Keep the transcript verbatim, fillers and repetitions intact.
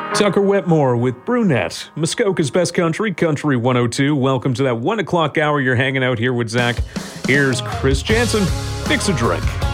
Tucker Wetmore with Brunette, Muskoka's Best Country, Country one oh two. Welcome to that one o'clock hour. You're hanging out here with Zach. Here's Chris Jansen. Fix a drink.